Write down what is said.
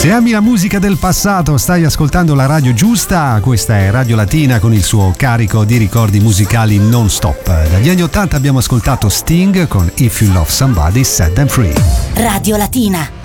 Se ami la musica del passato, stai ascoltando la radio giusta. Questa è Radio Latina con il suo carico di ricordi musicali non stop. Dagli anni 80 abbiamo ascoltato Sting con If You Love Somebody Set Them Free. Radio Latina.